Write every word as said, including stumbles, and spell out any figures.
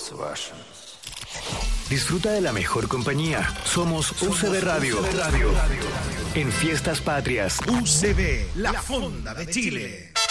Disfruta de la mejor compañía. Somos U C B Radio. En Fiestas Patrias. U C B, la fonda de Chile.